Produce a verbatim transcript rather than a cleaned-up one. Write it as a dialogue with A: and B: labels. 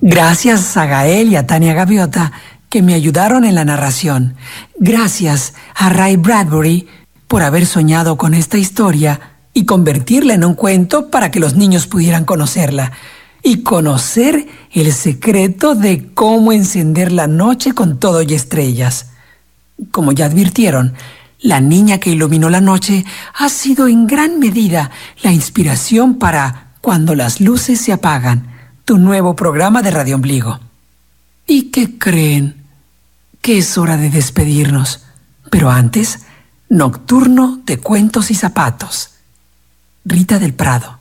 A: Gracias a Gael y a Tania Gaviota, que me ayudaron en la narración. Gracias a Ray Bradbury por haber soñado con esta historia y convertirla en un cuento para que los niños pudieran conocerla y conocer el secreto de cómo encender la noche con todo y estrellas. Como ya advirtieron, La niña que iluminó la noche ha sido en gran medida la inspiración para Cuando las luces se apagan, tu nuevo programa de Radio Ombligo. ¿Y qué creen? Que es hora de despedirnos. Pero antes, Nocturno de Cuentos y Zapatos. Rita del Prado.